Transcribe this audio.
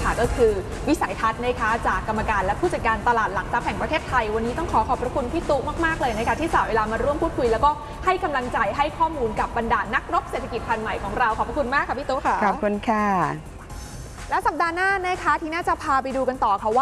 ค่ะก็คือวิสัยทัศน์นะคะจากกรรมการและผู้จัดการตลาดหลักทรัพย์แห่งประเทศไทยวันนี้ต้องขอบพระคุณพี่ตุ๊มากๆเลยนะคะที่สละเวลามาร่วมพูดคุยแล้วก็ให้กำลังใจให้ข้อมูลกับบรรดานักรบเศรษฐกิจพันธุ์ใหม่ของเราขอบพระคุณมากค่ะพี่ตุ๊ค่ะขอบคุณค่ะและสัปดาห์หน้านะคะที่น่าจะพาไปดูกันต่อค่ะว่า